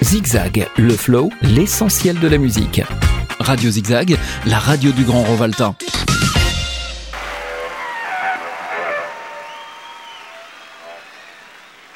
Zigzag, le flow, l'essentiel de la musique. Radio Zigzag, la radio du Grand Rovaltain.